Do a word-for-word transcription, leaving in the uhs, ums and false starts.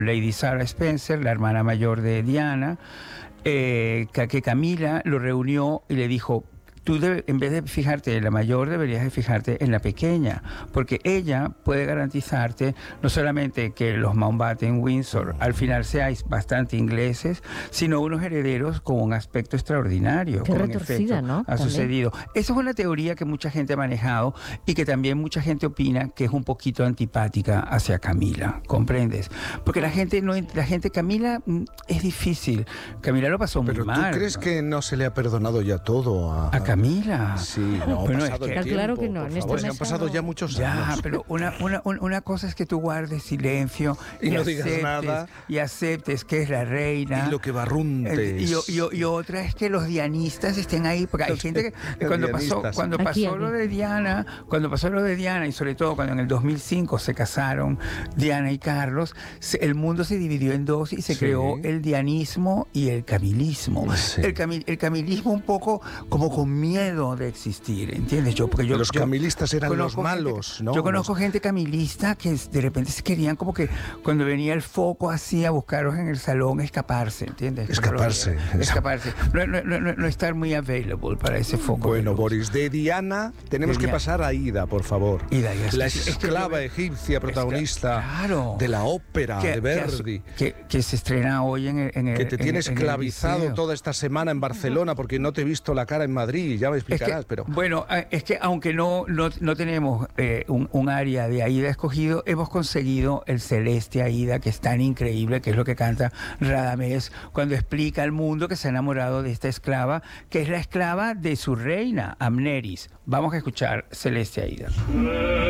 Lady Sarah Spencer, la hermana mayor de Diana, eh, que Camila lo reunió y le dijo: tú debe, en vez de fijarte en la mayor, deberías de fijarte en la pequeña, porque ella puede garantizarte no solamente que los Mountbatten-Windsor al final seáis bastante ingleses, sino unos herederos con un aspecto extraordinario. Qué retorcida, efecto, ¿no? Ha También. sucedido. Esa es una teoría que mucha gente ha manejado y que también mucha gente opina que es un poquito antipática hacia Camila, ¿comprendes? Porque la gente, no, la gente Camila es difícil. Camila lo pasó muy Pero mal. ¿tú crees que no se le ha perdonado ya todo a, a Camila? Sí, no, bueno, ha pasado es que, el tiempo, claro que no, en esta favor, mesa han pasado no. ya muchos ya, años. pero una, una, una cosa es que tú guardes silencio y, y no digas nada y aceptes que es la reina y lo que barruntes. Y, y, y otra es que los dianistas estén ahí, porque hay gente que cuando pasó, cuando pasó aquí, aquí. lo de Diana, cuando pasó lo de Diana y sobre todo cuando en el dos mil cinco se casaron Diana y Carlos, se, el mundo se dividió en dos y se sí. creó el dianismo y el camilismo. Sí. El, camil, el camilismo un poco como con miedo de existir, ¿entiendes? Yo, porque yo, los yo camilistas eran los malos, gente, ¿no? Yo conozco los... gente camilista que de repente se querían como que cuando venía el foco así a buscarlos en el salón, escaparse, ¿entiendes? Escaparse. Escaparse. No, no, no, no estar muy available para ese foco. Bueno, Boris, de Diana tenemos de que Diana. pasar a Ida, por favor. Ida, Ida, la es que, esclava es que, egipcia protagonista claro, de la ópera que, de Verdi. Que, que, que se estrena hoy en el... En el que te tiene en, esclavizado en toda esta semana en Barcelona porque no te he visto la cara en Madrid, ya me explicarás, es que, pero... Bueno, es que aunque no, no, no tenemos eh, un, un área de Aida escogido, hemos conseguido el Celeste Aida, que es tan increíble, que es lo que canta Radamés cuando explica al mundo que se ha enamorado de esta esclava, que es la esclava de su reina, Amneris. Vamos a escuchar Celeste Aida.